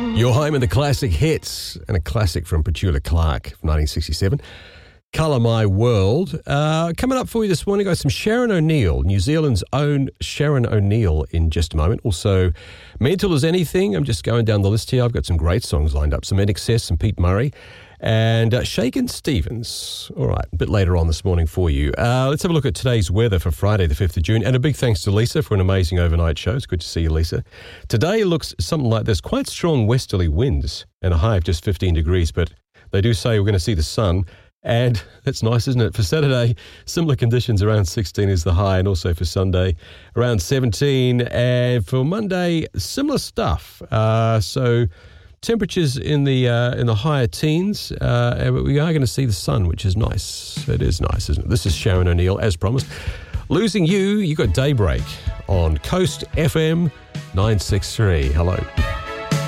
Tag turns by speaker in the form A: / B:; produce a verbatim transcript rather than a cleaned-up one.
A: Your home in the classic hits, and a classic from Petula Clark from nineteen sixty-seven. Colour My World. Uh, coming up for you this morning, got some Sharon O'Neill, New Zealand's own Sharon O'Neill in just a moment. Also, Mental as Anything. I'm just going down the list here. I've got some great songs lined up. Some N X S, some Pete Murray, and uh, Shakin' Stevens. All right, a bit later on this morning for you. Uh, let's have a look at today's weather for Friday the fifth of June. And a big thanks to Lisa for an amazing overnight show. It's good to see you, Lisa. Today looks something like this. Quite strong westerly winds and a high of just fifteen degrees. But they do say we're going to see the sun. And that's nice, isn't it? For Saturday, similar conditions, around sixteen is the high, and also for Sunday, around seventeen. And for Monday, similar stuff. Uh, so temperatures in the uh, in the higher teens, uh, and we are going to see the sun, which is nice. It is nice, isn't it? This is Sharon O'Neill, as promised. Losing You, you got Daybreak on Coast F M nine sixty-three. Hello.